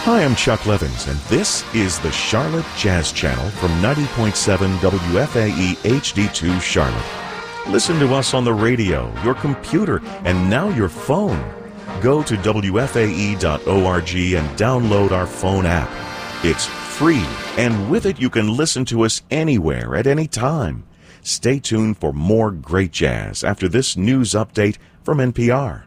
Hi, I'm Chuck Levins, and this is the Charlotte Jazz Channel from 90.7 WFAE HD2 Charlotte. Listen to us on the radio, your computer, and now your phone. Go to WFAE.org and download our phone app. It's free, and with it you can listen to us anywhere at any time. Stay tuned for more great jazz after this news update from NPR.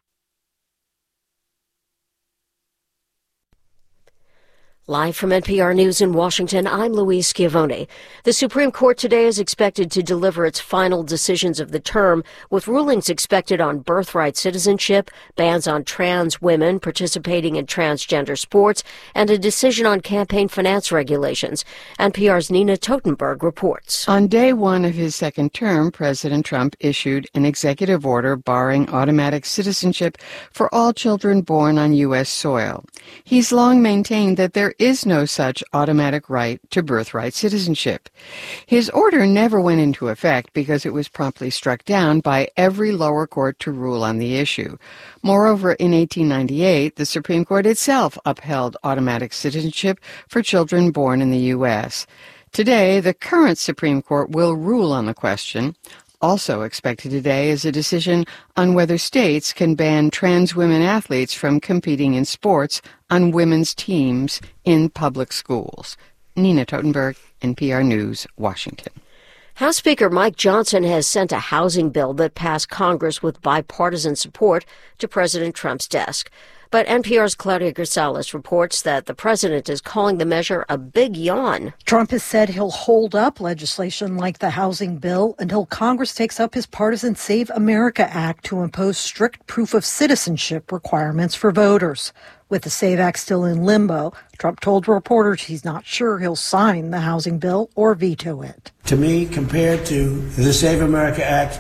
Live from NPR News in Washington, I'm Louise Schiavone. The Supreme Court today is expected to deliver its final decisions of the term, with rulings expected on birthright citizenship, bans on trans women participating in transgender sports, and a decision on campaign finance regulations. NPR's Nina Totenberg reports. On day one of his second term, President Trump issued an executive order barring automatic citizenship for all children born on U.S. soil. He's long maintained that there is no such automatic right to birthright citizenship. His order never went into effect because it was promptly struck down by every lower court to rule on the issue. Moreover, in 1898, the Supreme Court itself upheld automatic citizenship for children born in the U.S. Today, the current Supreme Court will rule on the question. Also expected today is a decision on whether states can ban trans women athletes from competing in sports on women's teams in public schools. Nina Totenberg, NPR News, Washington. House Speaker Mike Johnson has sent a housing bill that passed Congress with bipartisan support to President Trump's desk. But NPR's Claudia Grisales reports that the president is calling the measure a big yawn. Trump has said he'll hold up legislation like the housing bill until Congress takes up his partisan Save America Act to impose strict proof of citizenship requirements for voters. With the SAVE Act still in limbo, Trump told reporters he's not sure he'll sign the housing bill or veto it. To me, compared to the Save America Act,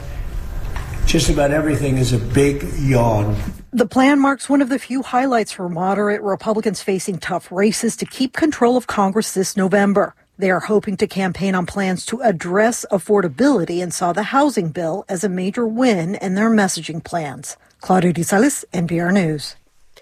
just about everything is a big yawn. The plan marks one of the few highlights for moderate Republicans facing tough races to keep control of Congress this November. They are hoping to campaign on plans to address affordability and saw the housing bill as a major win in their messaging plans. Claudia Grisales, NPR News.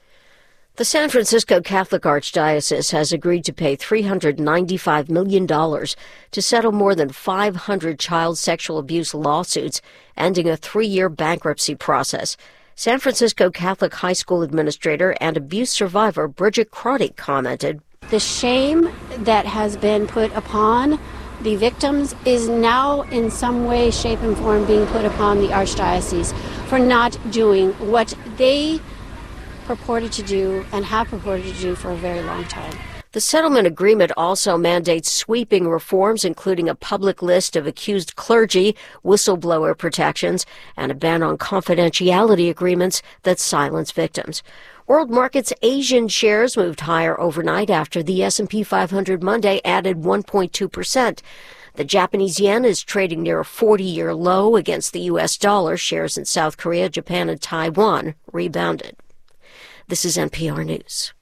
The San Francisco Catholic Archdiocese has agreed to pay $395 million to settle more than 500 child sexual abuse lawsuits, ending a 3-year bankruptcy process. San Francisco Catholic High School administrator and abuse survivor Bridget Crotty commented, "The shame that has been put upon the victims is now in some way, shape, and form being put upon the Archdiocese for not doing what they purported to do and have purported to do for a very long time." The settlement agreement also mandates sweeping reforms, including a public list of accused clergy, whistleblower protections, and a ban on confidentiality agreements that silence victims. World markets' Asian shares moved higher overnight after the S&P 500 Monday added 1.2%. The Japanese yen is trading near a 40-year low against the U.S. dollar. Shares in South Korea, Japan, and Taiwan rebounded. This is NPR News.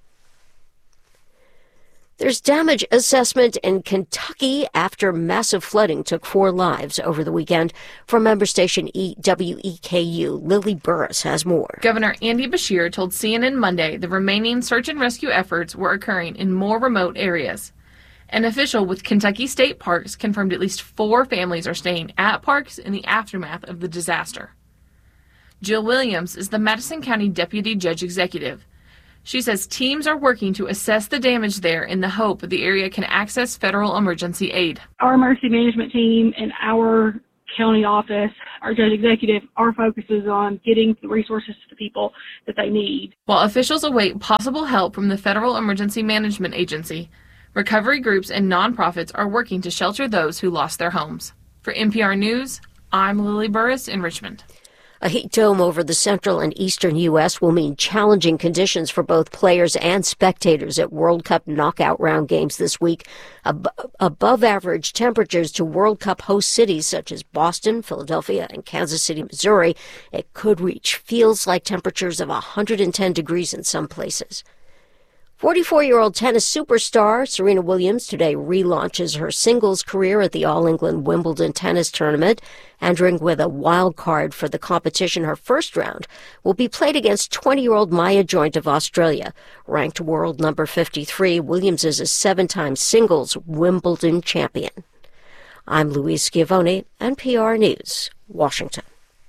There's damage assessment in Kentucky after massive flooding took 4 lives over the weekend. From member station WEKU, Lily Burris has more. Governor Andy Beshear told CNN Monday the remaining search and rescue efforts were occurring in more remote areas. An official with Kentucky State Parks confirmed at least 4 families are staying at parks in the aftermath of the disaster. Jill Williams is the Madison County Deputy Judge Executive. She says teams are working to assess the damage there in the hope the area can access federal emergency aid. Our emergency management team and our county office, our judge executive, our focus is on getting the resources to the people that they need. While officials await possible help from the Federal Emergency Management Agency, recovery groups and nonprofits are working to shelter those who lost their homes. For NPR News, I'm Lily Burris in Richmond. A heat dome over the central and eastern U.S. will mean challenging conditions for both players and spectators at World Cup knockout round games this week. Above-average temperatures to World Cup host cities such as Boston, Philadelphia, and Kansas City, Missouri. It could reach feels like temperatures of 110 degrees in some places. 44-year-old tennis superstar Serena Williams today relaunches her singles career at the All-England Wimbledon tennis tournament. Entering with a wild card for the competition, her first round will be played against 20-year-old Maya Joint of Australia. Ranked world number 53, Williams is a 7-time singles Wimbledon champion. I'm Louise Schiavone, NPR News, Washington.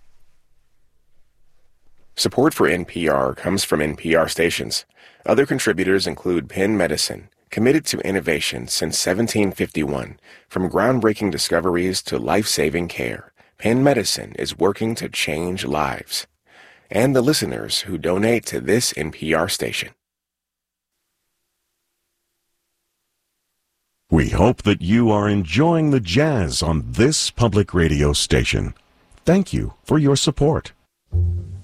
Support for NPR comes from NPR stations. Other contributors include Penn Medicine, committed to innovation since 1751. From groundbreaking discoveries to life-saving care, Penn Medicine is working to change lives. And the listeners who donate to this NPR station. We hope that you are enjoying the jazz on this public radio station. Thank you for your support.